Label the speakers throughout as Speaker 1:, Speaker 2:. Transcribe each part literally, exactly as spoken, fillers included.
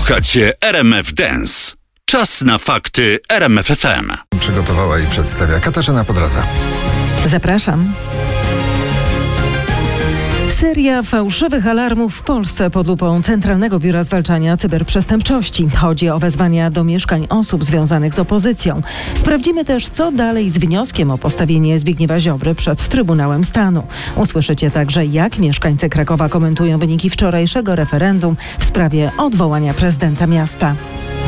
Speaker 1: Słuchacie R M F Dance. Czas na fakty R M F F M.
Speaker 2: Przygotowała i przedstawia Katarzyna Podraza.
Speaker 3: Zapraszam. Seria fałszywych alarmów w Polsce pod lupą Centralnego Biura Zwalczania Cyberprzestępczości. Chodzi o wezwania do mieszkań osób związanych z opozycją. Sprawdzimy też, co dalej z wnioskiem o postawienie Zbigniewa Ziobry przed Trybunałem Stanu. Usłyszycie także, jak mieszkańcy Krakowa komentują wyniki wczorajszego referendum w sprawie odwołania prezydenta miasta.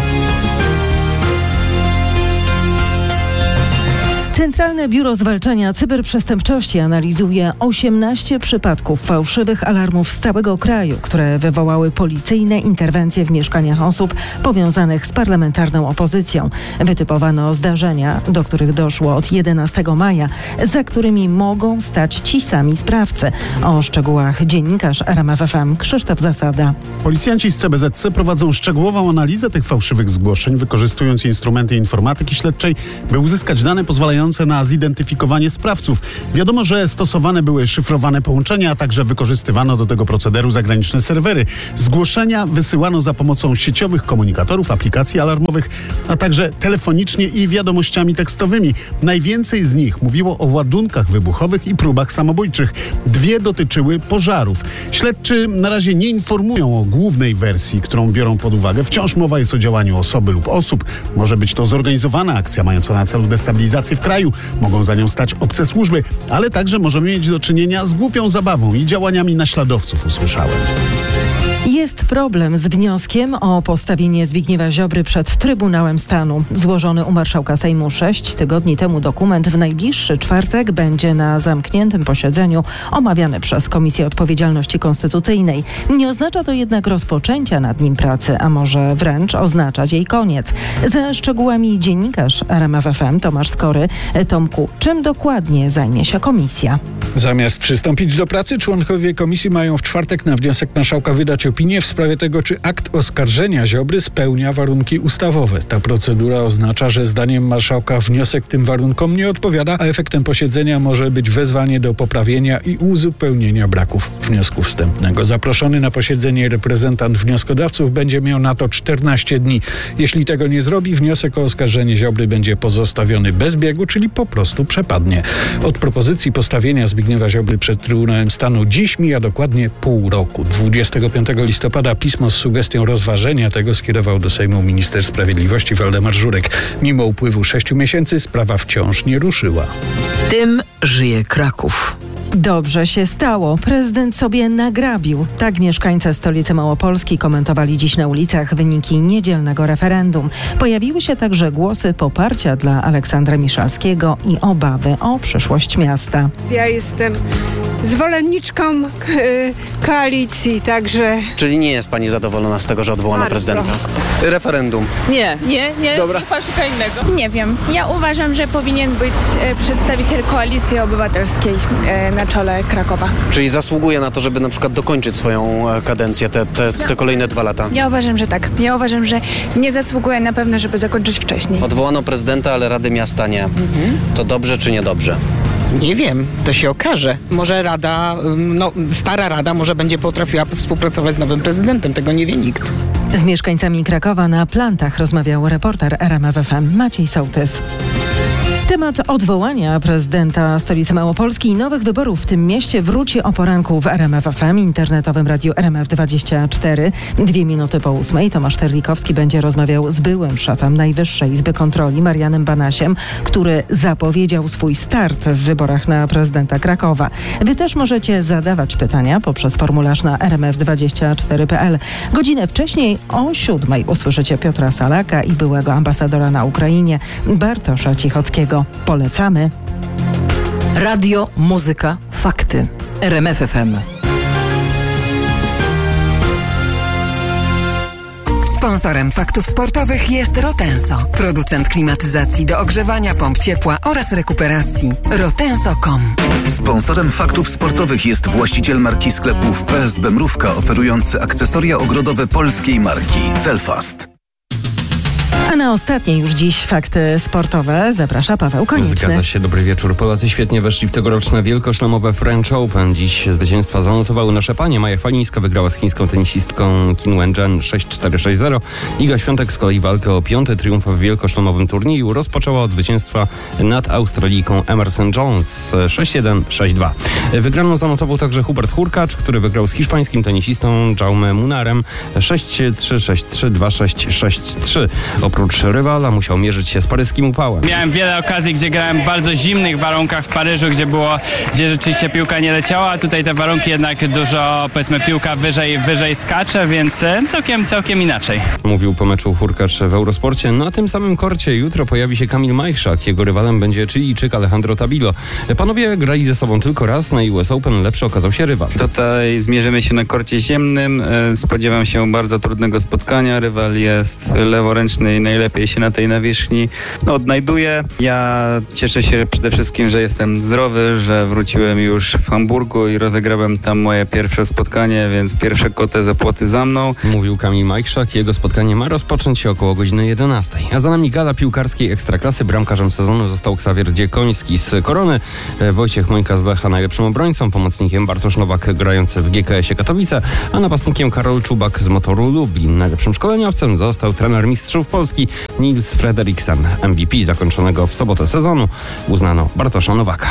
Speaker 3: Centralne Biuro Zwalczania Cyberprzestępczości analizuje osiemnaście przypadków fałszywych alarmów z całego kraju, które wywołały policyjne interwencje w mieszkaniach osób powiązanych z parlamentarną opozycją. Wytypowano zdarzenia, do których doszło od jedenastego maja, za którymi mogą stać ci sami sprawcy. O szczegółach dziennikarz R M F F M Krzysztof Zasada.
Speaker 4: Policjanci z C B Z C prowadzą szczegółową analizę tych fałszywych zgłoszeń, wykorzystując instrumenty informatyki śledczej, by uzyskać dane pozwalające na zidentyfikowanie sprawców. Wiadomo, że stosowane były szyfrowane połączenia, a także wykorzystywano do tego procederu zagraniczne serwery. Zgłoszenia wysyłano za pomocą sieciowych komunikatorów, aplikacji alarmowych, a także telefonicznie i wiadomościami tekstowymi. Najwięcej z nich mówiło o ładunkach wybuchowych i próbach samobójczych. Dwie dotyczyły pożarów. Śledczy na razie nie informują o głównej wersji, którą biorą pod uwagę. Wciąż mowa jest o działaniu osoby lub osób. Może być to zorganizowana akcja mająca na celu destabilizację w kraju. Mogą za nią stać obce służby, ale także możemy mieć do czynienia z głupią zabawą i działaniami naśladowców, usłyszałem.
Speaker 3: Jest problem z wnioskiem o postawienie Zbigniewa Ziobry przed Trybunałem Stanu. Złożony u marszałka Sejmu sześć tygodni temu dokument w najbliższy czwartek będzie na zamkniętym posiedzeniu omawiany przez Komisję Odpowiedzialności Konstytucyjnej. Nie oznacza to jednak rozpoczęcia nad nim pracy, a może wręcz oznaczać jej koniec. Ze szczegółami dziennikarz R M F F M Tomasz Skory. Tomku, czym dokładnie zajmie się komisja?
Speaker 5: Zamiast przystąpić do pracy, członkowie komisji mają w czwartek na wniosek marszałka wydać opinię w sprawie tego, czy akt oskarżenia Ziobry spełnia warunki ustawowe. Ta procedura oznacza, że zdaniem marszałka wniosek tym warunkom nie odpowiada, a efektem posiedzenia może być wezwanie do poprawienia i uzupełnienia braków wniosku wstępnego. Zaproszony na posiedzenie reprezentant wnioskodawców będzie miał na to czternaście dni. Jeśli tego nie zrobi, wniosek o oskarżenie Ziobry będzie pozostawiony bez biegu, czyli po prostu przepadnie. Od propozycji postawienia Zbigniewa Ziobry przed Trybunałem Stanu dziś mija dokładnie pół roku. dwudziestego piątego listopada pismo z sugestią rozważenia tego skierował do Sejmu minister sprawiedliwości Waldemar Żurek. Mimo upływu sześciu miesięcy sprawa wciąż nie ruszyła.
Speaker 6: Tym żyje Kraków.
Speaker 3: Dobrze się stało. Prezydent sobie nagrabił. Tak mieszkańcy stolicy Małopolski komentowali dziś na ulicach wyniki niedzielnego referendum. Pojawiły się także głosy poparcia dla Aleksandra Miszalskiego i obawy o przyszłość miasta.
Speaker 7: Ja jestem zwolenniczką k- koalicji, także...
Speaker 8: Czyli nie jest pani zadowolona z tego, że odwołano
Speaker 7: Bardzo.
Speaker 8: prezydenta? Referendum.
Speaker 6: Nie, nie, nie.
Speaker 8: Dobra.
Speaker 6: Niech pan szuka innego.
Speaker 9: Nie wiem. Ja uważam, że powinien być e, przedstawiciel Koalicji Obywatelskiej e, na czole Krakowa.
Speaker 8: Czyli zasługuje na to, żeby na przykład dokończyć swoją e, kadencję, te, te, te kolejne dwa lata?
Speaker 9: Ja uważam, że tak. Ja uważam, że nie zasługuje na pewno, żeby zakończyć wcześniej.
Speaker 8: Odwołano prezydenta, ale Rady Miasta nie. Mhm. To dobrze czy niedobrze?
Speaker 10: Nie wiem, to się okaże. Może Rada, no stara Rada może będzie potrafiła współpracować z nowym prezydentem, tego nie wie nikt.
Speaker 3: Z mieszkańcami Krakowa na plantach rozmawiał reporter R M F F M Maciej Sołtys. Temat odwołania prezydenta stolicy Małopolski i nowych wyborów w tym mieście wróci o poranku w R M F F M, internetowym radiu R M F dwadzieścia cztery. Dwie minuty po ósmej Tomasz Terlikowski będzie rozmawiał z byłym szefem Najwyższej Izby Kontroli Marianem Banasiem, który zapowiedział swój start w wyborach na prezydenta Krakowa. Wy też możecie zadawać pytania poprzez formularz na r m f dwadzieścia cztery kropka p l. Godzinę wcześniej o siódmej usłyszycie Piotra Salaka i byłego ambasadora na Ukrainie Bartosza Cichockiego. Polecamy.
Speaker 6: Radio, muzyka, fakty. R M F F M.
Speaker 11: Sponsorem faktów sportowych jest Rotenso, producent klimatyzacji do ogrzewania, pomp ciepła oraz rekuperacji. rotenso kropka com.
Speaker 12: Sponsorem faktów sportowych jest właściciel marki sklepów P S B Mrówka, oferujący akcesoria ogrodowe polskiej marki Celfast.
Speaker 3: A na ostatnie już dziś fakty sportowe zaprasza Paweł Konieczny.
Speaker 13: Zgadza się, dobry wieczór. Polacy świetnie weszli w tegoroczne wielkoszlemowe French Open. Dziś zwycięstwa zanotowały nasze panie. Maja Chwalińska wygrała z chińską tenisistką Qin Wenjuan sześć cztery sześć zero. Iga Świątek z kolei walkę o piąty triumf w wielkoszlemowym turnieju rozpoczęła od zwycięstwa nad Australijką Emerson Jones sześć jeden sześć dwa. Wygraną zanotował także Hubert Hurkacz, który wygrał z hiszpańskim tenisistą Jaume Munarem sześć trzy sześć trzy dwa sześć sześć trzy. Oprócz rywala musiał mierzyć się z paryskim upałem.
Speaker 14: Miałem wiele okazji, gdzie grałem w bardzo zimnych warunkach w Paryżu, gdzie było, gdzie rzeczywiście piłka nie leciała, a tutaj te warunki jednak dużo, powiedzmy, piłka wyżej, wyżej skacze, więc całkiem, całkiem inaczej.
Speaker 13: Mówił po meczu Hurkacz w Eurosporcie. Na tym samym korcie jutro pojawi się Kamil Majchrzak. Jego rywalem będzie Chilijczyk Alejandro Tabilo. Panowie grali ze sobą tylko raz na U S Open, lepszy okazał się rywal.
Speaker 15: Tutaj zmierzymy się na korcie ziemnym. Spodziewam się bardzo trudnego spotkania. Rywal jest leworęczny i najlepiej się na tej nawierzchni no, odnajduje. Ja cieszę się przede wszystkim, że jestem zdrowy, że wróciłem już w Hamburgu i rozegrałem tam moje pierwsze spotkanie, więc pierwsze koty za płoty za mną.
Speaker 13: Mówił Kamil Majchrzak. Jego spotkanie ma rozpocząć się około godziny jedenastej. A za nami gala piłkarskiej Ekstraklasy. Bramkarzem sezonu został Ksawier Dziekoński z Korony. Wojciech Mońka z Lecha najlepszym obrońcą, pomocnikiem Bartosz Nowak grający w G K S-ie Katowice, a napastnikiem Karol Czubak z Motoru Lublin. Najlepszym szkoleniowcem został trener mistrzów Polski Nils Frederiksen. M V P zakończonego w sobotę sezonu uznano Bartosza Nowaka.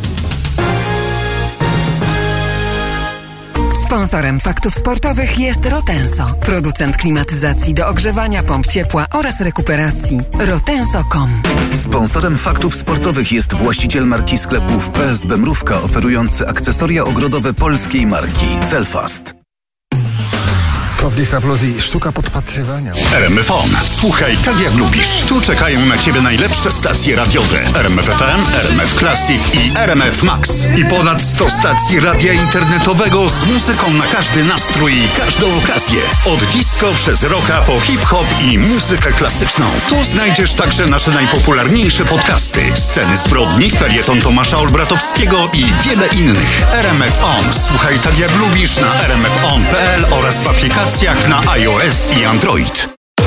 Speaker 11: Sponsorem faktów sportowych jest Rotenso, producent klimatyzacji do ogrzewania, pomp ciepła oraz rekuperacji. rotenso kropka com.
Speaker 12: Sponsorem faktów sportowych jest właściciel marki sklepów P S B Mrówka, oferujący akcesoria ogrodowe polskiej marki Celfast.
Speaker 2: Koblisa Plus i sztuka podpatrywania.
Speaker 1: R M F on. Słuchaj tak jak lubisz. Tu czekają na Ciebie najlepsze stacje radiowe. R M F F M, R M F Classic i R M F Max. I ponad sto stacji radia internetowego z muzyką na każdy nastrój i każdą okazję. Od disco przez rocka po hip-hop i muzykę klasyczną. Tu znajdziesz także nasze najpopularniejsze podcasty. Sceny zbrodni, felieton Tomasza Olbratowskiego i wiele innych. R M F on. Słuchaj tak jak lubisz na r m f on kropka p l oraz w aplikacji na iOS i Android.